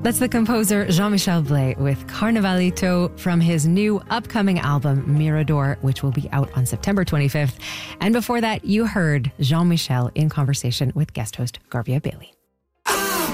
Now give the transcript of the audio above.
That's the composer Jean-Michel Blay with Carnavalito from his new upcoming album Mirador, which will be out on September 25th. And before that, you heard Jean-Michel in conversation with guest host Garbia Bailey.